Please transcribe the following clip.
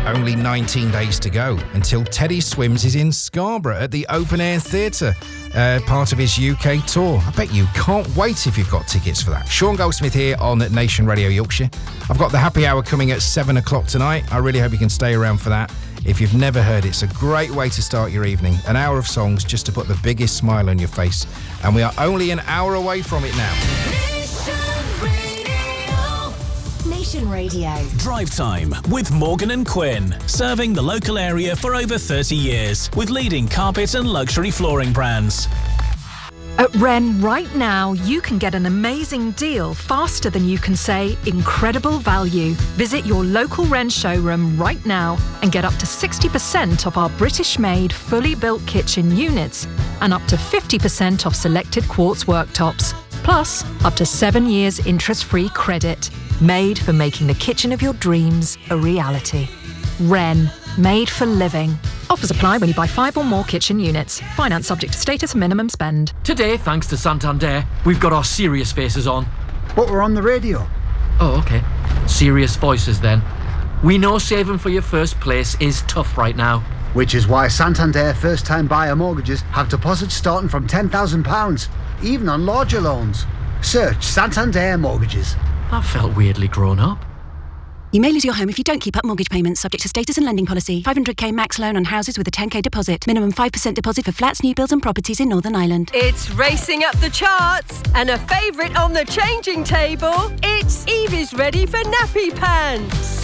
Only 19 days to go until Teddy Swims is in Scarborough at the Open Air Theatre, part of his UK tour. I bet you can't wait if you've got tickets for that. Sean Goldsmith here on Nation Radio Yorkshire. I've got the happy hour coming at 7 o'clock tonight. I really hope you can stay around for that. If you've never heard it, it's a great way to start your evening. An hour of songs just to put the biggest smile on your face. And we are only an hour away from it now. Nation Radio. Drive Time with Morgan and Quinn. Serving the local area for over 30 years with leading carpet and luxury flooring brands. At Wren right now, you can get an amazing deal faster than you can say incredible value. Visit your local Wren showroom right now and get up to 60% off our British-made, fully built kitchen units and up to 50% off selected quartz worktops. Plus, up to 7 years interest-free credit. Made for making the kitchen of your dreams a reality. Wren, made for living. Offers apply when you buy 5 or more kitchen units. Finance subject to status and minimum spend. Today, thanks to Santander, we've got our serious faces on. But we're on the radio. Oh, okay. Serious voices then. We know saving for your first place is tough right now. Which is why Santander first-time buyer mortgages have deposits starting from £10,000, even on larger loans. Search Santander Mortgages. That felt weirdly grown up. You may lose your home if you don't keep up mortgage payments, subject to status and lending policy. 500k max loan on houses with a 10k deposit. Minimum 5% deposit for flats, new builds and properties in Northern Ireland. It's racing up the charts and a favourite on the changing table. It's Evie's ready for nappy pants.